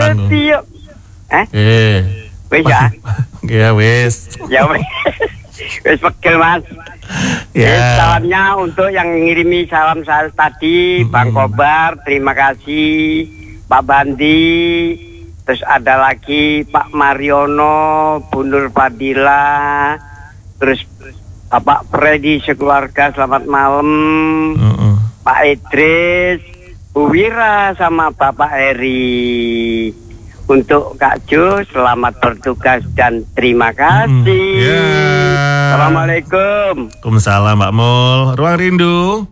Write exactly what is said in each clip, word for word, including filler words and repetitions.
ngerti yuk. Eh? Eh. Wis ya. Ya wis. Ya wis. Wis pegel Mas. Ya. Eh, salamnya untuk yang ngirimi salam saya tadi, mm-hmm. Bang Kobar, terima kasih. Pak Bandi, terus ada lagi Pak Mariono, Bu Nur Fadila, terus Bapak Freddy sekeluarga, selamat malam. Uh-uh. Pak Idris, Bu Wira, sama Bapak Eri. Untuk Kak Jo, selamat bertugas dan terima kasih. Mm, yeah. Assalamualaikum. Waalaikumsalam Mbak Mul. Ruang Rindu.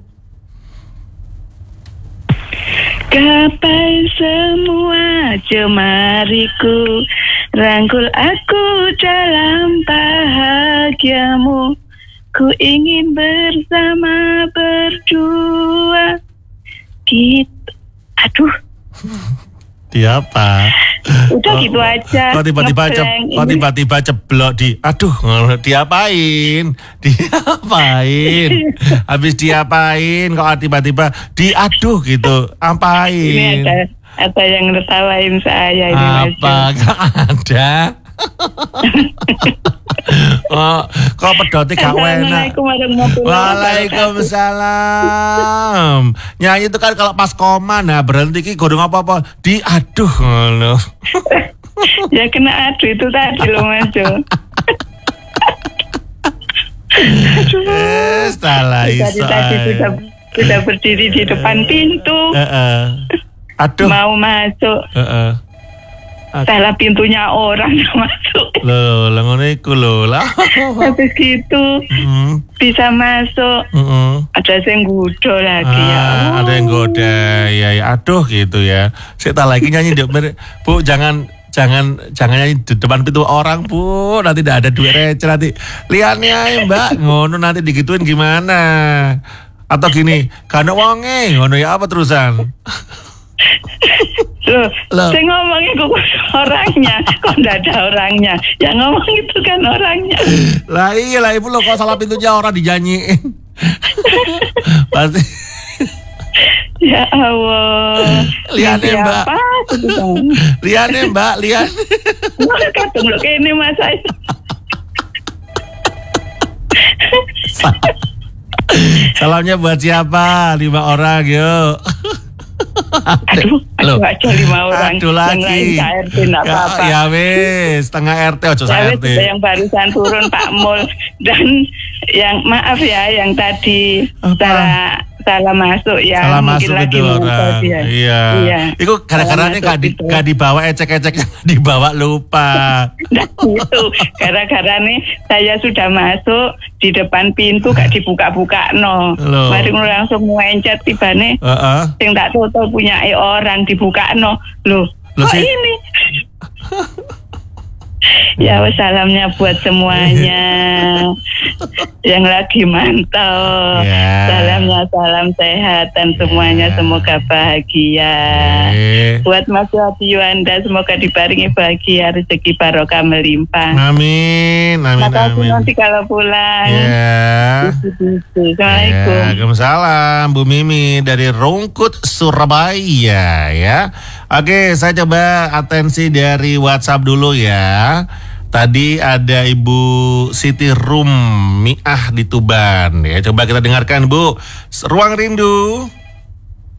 Gapai semua jemariku, rangkul aku dalam bahagiamu. Ku ingin bersama berdua. Gitu. Aduh. Di apa? Udah oh, gitu aja. Kok tiba-tiba cep, kok tiba-tiba ceblok di, aduh, diapain? Diapain? Habis diapain? Kok tiba-tiba diaduh gitu? Apain? Ini ada, ada yang ngetawain saya ini. Apa? Gak ada. Oh, kok pedoti gak enak. Waalaikumsalam. Nyanyi itu kan kalau pas koma, nah berhenti ki godong apa-apa diaduh ngono. Ya kena aduh itu tadi loh Mas Jo. Eh, salah Tadi tadi sudah sudah berdiri di depan pintu. Heeh. Aduh. Mau masuk. Heeh. Salah pintunya orang masuk. Loh, lah ngono iku lho lah. Habis gitu mm. bisa masuk. Mm-mm. Ada yang goda lagi ah, ya. Oh. Ada yang goda, ya, ya. Aduh gitu ya. Saya lagi nyanyi Bu, jangan jangan jangan nyanyi di depan pintu orang Bu. Nanti tidak ada duit receh nanti. Lihatnya Mbak, ngono nanti digituin gimana? Atau gini, gak ada wonge, ngono ya apa terusan? Loh, saya ngomongnya kok orangnya, kok enggak ada orangnya. Yang ngomong itu kan orangnya. Lah iya lah ibu lo kok salah pintunya orang dijanyiin. Pasti. Ya Allah. Lihat nih Mbak. Lihat nih Mbak, lihat. Kadang lo kayak ini Mas saya. Salamnya buat siapa? Lima orang yuk. Aduh, aduh aja lima orang. Aduh lagi. Yang R T enggak apa-apa. Ya wis, setengah R T ojo saya R T. Yang barusan turun Pak Mul dan yang maaf ya yang tadi salah salah masuk ya. Salah mungkin masuk lagi itu orang. Ya. Iya. iya. Itu gara-gara ini gak, di, gak dibawa ecek-eceknya, dibawa lupa. Nah gitu, gara-gara nih saya sudah masuk di depan pintu gak dibuka-buka no. Loh. Mari langsung ngencet tibane. Heeh. Uh-uh. Sing tak tahu punya orang dibuka no. Loh, Loh kok si... ini? Ya salamnya buat semuanya yang lagi mantau. Yeah. Salamnya salam sehat dan semuanya yeah. Semoga bahagia. Yeah. Buat Mas Wati Yuanda semoga dibaringi bahagia, rezeki barokah melimpah. Amin, amin, Makasih amin. Nanti kalau pulang. Yeah. Assalamualaikum. Yeah. Waalaikumsalam Bu Mimi dari Rungkut Surabaya ya. Oke, saya coba atensi dari WhatsApp dulu ya. Tadi ada Ibu Siti Rumiah di Tuban ya. Coba kita dengarkan Bu. Ruang Rindu.